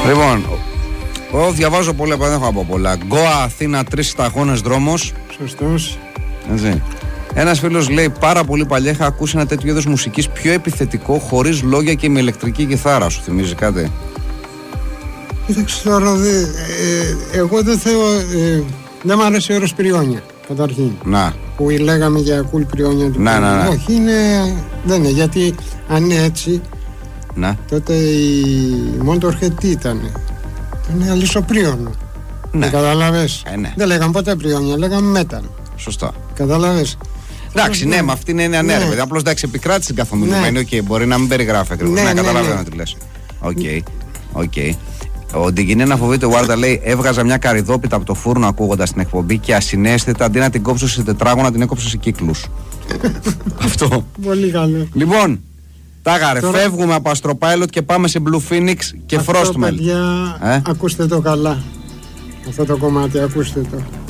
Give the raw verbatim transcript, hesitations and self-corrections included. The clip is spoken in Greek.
Λοιπόν, εγώ διαβάζω πολλά, δεν έχω να πω πολλά. Γκοa Αθήνα, τρεις σταγόνες δρόμος. Σωστός. Έτσι. Ένας φίλος λέει: πάρα πολύ παλιά είχα ακούσει ένα τέτοιο είδος μουσικής πιο επιθετικό, χωρίς λόγια και με ηλεκτρική κιθάρα. Σου θυμίζει κάτι? Κοίταξε τώρα, δε, ε, εγώ δεν θέλω. Ε, δεν μ' αρέσει ο όρος πριόνια, καταρχήν. Να. Που λέγαμε για κουλ πριόνια του. Να, να, ναι. Όχι, είναι, δεν είναι, γιατί αν είναι έτσι, να. τότε η Motorhead τι ήταν? Ήταν αλυσοπρίωνο. Ναι. Καταλαβες. Ε, ναι. Δεν λέγαμε ποτέ πριόνια, λέγαμε metal. Σωστά. Καταλαβες. Εντάξει, ναι, με αυτή είναι έννοια, ναι, ρε παιδί. Απλώς εντάξει, επικράτησε την καθομιλουμένη. Οκ, μπορεί να μην περιγράφει ακριβώς. Ναι, Ναι, ναι, καταλαβαίνω ναι. τι λες. Οκ, οκ. Ο Ντιγκινέ να φοβείται, ο Βάρντα λέει: έβγαζα μια καρυδόπιτα από το φούρνο ακούγοντας την εκπομπή και ασυναίσθητα αντί να την κόψω σε τετράγωνα, την έκοψα σε κύκλους. Αυτό. Πολύ καλό. Λοιπόν, τάγαρε, Τώρα... φεύγουμε από Astropilot και πάμε σε Blue Phoenix και Αυτό, Frostmail. παιδιά, ε? ακούστε το καλά. Αυτό το κομμάτι, ακούστε το.